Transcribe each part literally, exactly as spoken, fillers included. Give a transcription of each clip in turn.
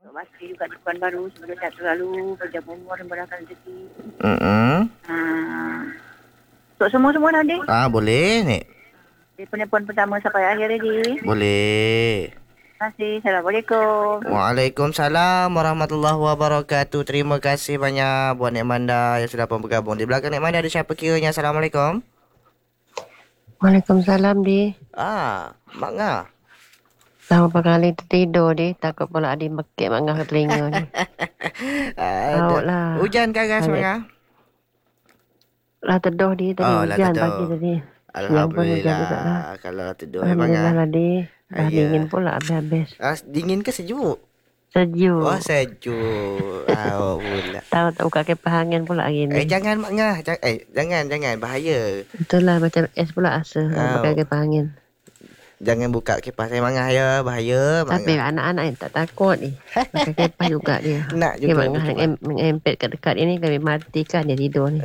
Masih juga di Pekan Baru. Semoga sehat selalu. Panjang umur dan berkah rezeki. Mm-mm. Uh, untuk semua-semua nanti. Ah, boleh, Nek. Di penelpon pertama sampai akhir lagi. Boleh. Terima kasih. Assalamualaikum. Waalaikumsalam warahmatullahi wabarakatuh. Terima kasih banyak buat Nek Manda yang sudah pun bergabung. Di belakang Nek Manda ada siapa kiranya? Assalamualaikum. Waalaikumsalam, Di. Ah, Mak Ngah. Sama kali tertidur, Di. Takut pula Adi mekik Mak Ngah ke telinga ni. Tahu lah. Hujan ke Gas, Mak Ngah? Lah teduh, Di. Tadi Oh, lah hujan teduh. pagi tadi. Siang pun hujan Alhamdulillah. juga lah. Kalau tidur Alhamdulillah lah, Di. Dah Ah, ya. dingin pula habis-habis. Ah, dingin ke sejuk? Sejuk. Oh, sejuk. Ah, pula. Tahu tak buka kipas angin pula hari ni. Eh, jangan Mak Ngah. Jangan, eh, jangan, jangan. Bahaya. Itulah macam es pula asa. Oh. Pakai kipas angin. Jangan buka kipas saya Mak Ngah ya. Bahaya, Mak Tapi Ngah. anak-anak yang tak takut ni. Pakai kipas juga dia. Nak Dia juga Mak Ngah buka. yang mengempet kat dekat ini. Kami matikan dia tidur ni.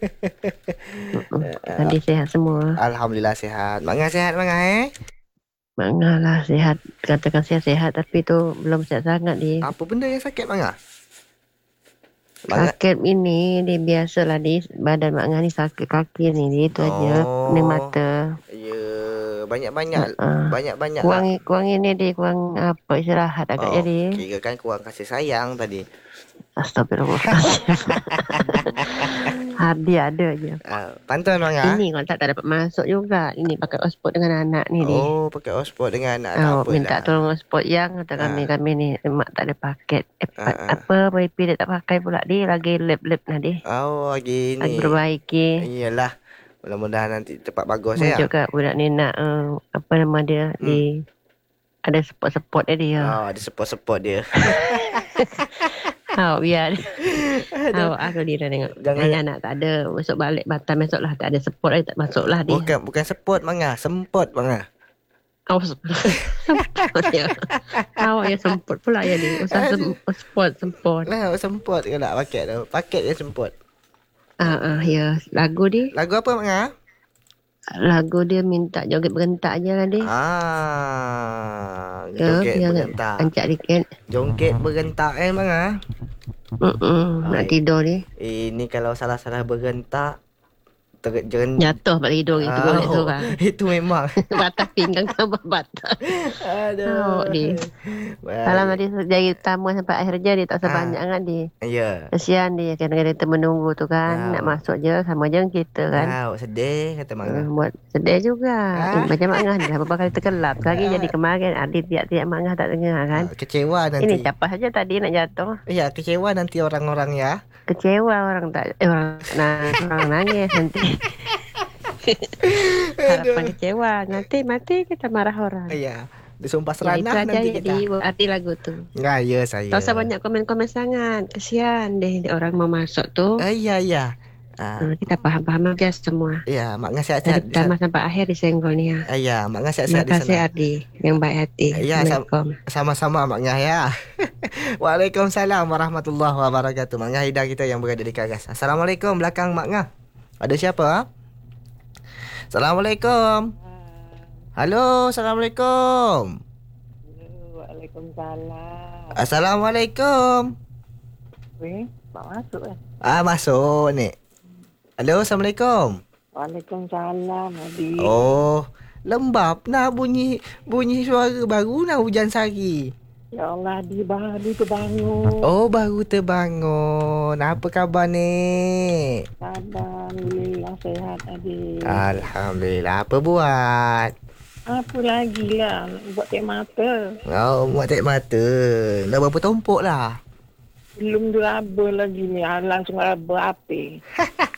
Tadi sehat semua. Alhamdulillah sihat. Mak Ngah sihat, Mak Ngah eh? Mak Ngah lah sihat. Katakan sihat-sihat tapi tu belum sihat sangat dia. Apa benda yang sakit, Mak Ngah? Mak Ngah. Sakit ini dia biasalah di badan Mak Ngah ni sakit kaki ni dia itu aja. Oh. Pening mata. Ya, banyak-banyak. Uh-uh. Banyak-banyak Kurang lah. kurang ini dia kurang apa istirahat agak Oh, jadi. kira kan kurang kasih sayang tadi. Astagfirullahaladzim. Hadi ada je. Ah, pantun, Mak Ngah. Ini kalau tak, tak dapat masuk juga. Ini pakai hotspot dengan anak ni dia. Oh, pakai hotspot dengan anak. Tak Oh, apa minta lah. tolong hotspot yang kata kami Ah. kami ni mak tak ada paket. Eh, Ah, ah. apa wifi dia tak pakai pula dia lagi lep-lep nah dia. Oh, lagi Lagi ni. perbaiki. Iyalah. Mudah-mudahan nanti cepat bagus ya. Juga budak ni nak uh, apa nama dia Hmm. di ada support-support dia. Oh, ada support-support dia. Ha, biar. Ha, aku dia dah tengok. Jangan- Jangan anak tak ada. Besok balik Batam besok lah tak ada support lagi tak masuk lah dia. Bukan bukan support, Mak Ngah. Sempot, Mak Ngah. Oh, semput dia. Awak yang semput pula ya dia. Usah sem- support semput. Nah, sempot ke nak paket tu. Paket je sempot. Ah, ah, ya. Lagu dia. Lagu apa, Mak Ngah? Lagu dia minta joget berentak je lah dia. Ah, Ya, joget dia berentak. ancak dikit. Joget berentak eh, Mak Ngah. Mm-mm, nak Ay. tidur ni. Ini kalau salah-salah berentak terjen. Jatuh balik tidur gitu Ah, boleh seorang. Itu memang. Batas pinggang tambah batas. Aduh. Tahu dia. Baik. Kalau dia jadi tamu sampai akhir je dia tak usah Ah. banyak kan dia. Ya. Kesian dia kadang-kadang kita menunggu tu kan. Ah. Nak masuk je sama je kita kan. Wow, sedih kata Mak Ngah. Uh, buat sedih juga. Ah. Eh, macam Mak Ngah ni dah beberapa kali terkelap. Lagi Ah. jadi kemarin adik tiap-tiap Mak Ngah tak dengar kan. Ah, Kecewa Ini nanti. capas saja tadi nak jatuh. Ya, kecewa nanti orang-orang ya. Kecewa orang tak eh, orang, nah, orang nangis nanti. Harapan kecewa. Nanti mati kita marah orang. Ya. Disumpah Ya, itu seranah aja nanti jadi kita. arti lagu tu. Ya, ya saya. Tak usah banyak komen-komen sangat. Kesian deh orang mau masuk tu. Ah, ya, ya. Ah, Uh, kita faham-faham aja semua. ya, Mak Ngah Dari sehat-sehat di pertama sana. sampai akhir disenggol ni ya. Ah, ya, Mak Ngah Terima sehat-sehat di kasih sana. Ardi yang baik hati. Ya, sam- Assalamualaikum. Sama-sama Mak Ngah ya. Waalaikumsalam warahmatullahi wabarakatuh. Mak Ngah Hidayah kita yang berada di Kagas. Assalamualaikum belakang Mak Ngah. Ada siapa? Ha? Assalamualaikum. Halo, Assalamualaikum. Waalaikumsalam. Assalamualaikum. Weh, mak masuk eh. Ah, masuk ni. Halo, Assalamualaikum. Waalaikumsalam, Adi. Oh, lembab nak bunyi bunyi suara baru nak hujan sari. Ya Allah, Adi baru terbangun. Oh, baru terbangun. Apa khabar ni? Alhamdulillah sehat, Adi. Alhamdulillah. Apa buat? Apa lagi lah nak buat tek mata. Oh, buat tek mata. Dah berapa tumpuk lah? Belum diraba lagi ni. Ah, langsung raba api.